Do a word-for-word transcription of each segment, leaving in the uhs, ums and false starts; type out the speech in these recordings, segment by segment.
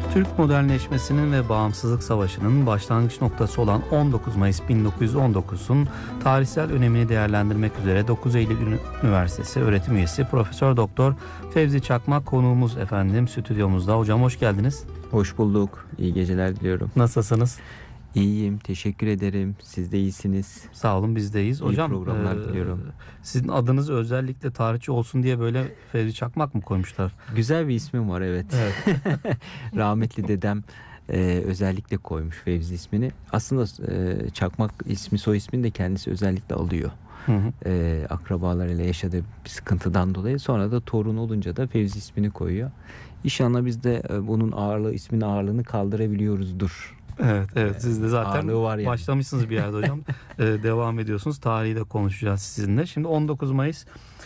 Türk modernleşmesinin ve bağımsızlık savaşının başlangıç noktası olan on dokuz Mayıs bin dokuz yüz on dokuzun tarihsel önemini değerlendirmek üzere dokuz Eylül Üniversitesi öğretim üyesi Profesör Doktor Fevzi Çakmak konuğumuz efendim stüdyomuzda. Hocam hoş geldiniz. Hoş bulduk. İyi geceler diliyorum. Nasılsınız? İyiyim. Teşekkür ederim. Siz de iyisiniz. Sağ olun, biz de iyiyiz. Hocam, İyi programlar e, diliyorum. Sizin adınız özellikle tarihçi olsun diye böyle Fevzi Çakmak mı koymuşlar? Güzel bir ismim var, evet. Evet. Rahmetli dedem e, özellikle koymuş Fevzi ismini. Aslında e, Çakmak ismi, soy ismini de kendisi özellikle alıyor. Hı hı. E, akrabalarıyla yaşadığı bir sıkıntıdan dolayı. Sonra da torun olunca da Fevzi ismini koyuyor. İnşallah biz de e, bunun ağırlığı, ismin ağırlığını kaldırabiliyoruzdur. Evet, evet. Siz de zaten Ağırlığı var yani. başlamışsınız bir yerde hocam. ee, devam ediyorsunuz. Tarihi de konuşacağız sizinle. Şimdi on dokuz Mayıs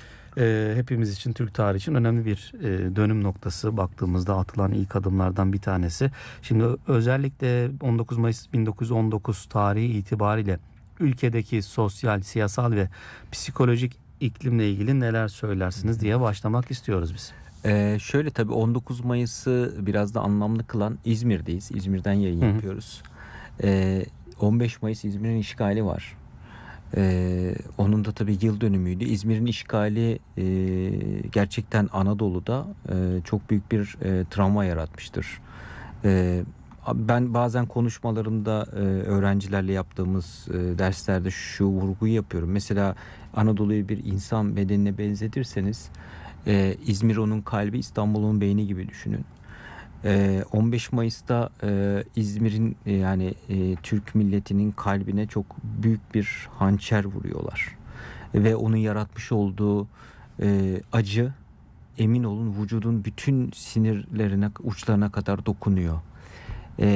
e, hepimiz için, Türk tarihi için önemli bir e, dönüm noktası. Baktığımızda atılan ilk adımlardan bir tanesi. Şimdi özellikle on dokuz Mayıs bin dokuz yüz on dokuz tarihi itibariyle ülkedeki sosyal, siyasal ve psikolojik iklimle ilgili neler söylersiniz diye başlamak istiyoruz biz. Ee, şöyle tabii on dokuz Mayıs'ı biraz da anlamlı kılan İzmir'deyiz. İzmir'den yayın Hı hı. yapıyoruz. Ee, on beş Mayıs İzmir'in işgali var. Ee, onun da tabii yıl dönümüydü. İzmir'in işgali e, gerçekten Anadolu'da e, çok büyük bir e, travma yaratmıştır. E, ben bazen konuşmalarımda e, öğrencilerle yaptığımız e, derslerde şu vurguyu yapıyorum. Mesela Anadolu'yu bir insan bedenine benzetirseniz e, İzmir onun kalbi, İstanbul'un beyni gibi düşünün. Ee, on beş Mayıs'ta e, İzmir'in e, yani e, Türk milletinin kalbine çok büyük bir hançer vuruyorlar ve onun yaratmış olduğu e, acı, emin olun, vücudun bütün sinirlerine, uçlarına kadar dokunuyor.